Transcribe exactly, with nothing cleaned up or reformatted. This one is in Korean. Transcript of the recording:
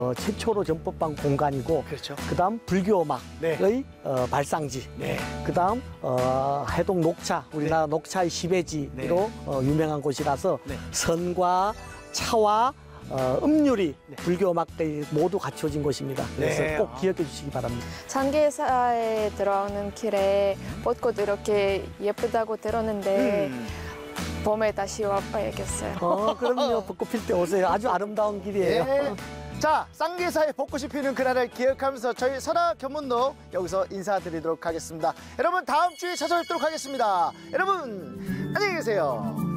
어, 최초로 전법방 공간이고, 그렇죠. 그다음 불교 음악의 네. 어, 발상지, 네. 그다음 어, 해동 녹차, 우리나라 녹차의 시베지로 네. 어, 유명한 곳이라서 네. 선과 차와 어, 음률이 네. 불교 음악들이 모두 갖춰진 곳입니다. 그래서 네. 꼭 기억해 주시기 바랍니다. 장계사에 들어오는 길에 벚꽃 이렇게 예쁘다고 들었는데 음. 봄에 다시 와봐야겠어요. 어, 그럼요. 벚꽃 필 때 오세요. 아주 아름다운 길이에요. 예. 자, 쌍계사의 벚꽃이 피는 그날을 기억하면서 저희 설악 견문도 여기서 인사드리도록 하겠습니다. 여러분 다음 주에 찾아뵙도록 하겠습니다. 여러분 안녕히 계세요.